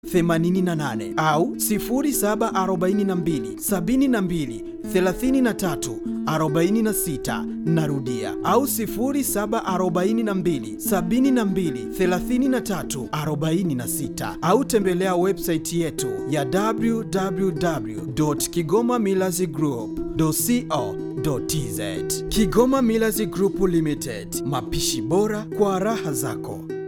88 au 0742 72 33 46. Narudia, au 0742 72 33 46, au tembelea website yetu ya www.kigomamillazgroup.co.tz. Kigoma Millers Group Limited, mapishi bora kwa raha zako.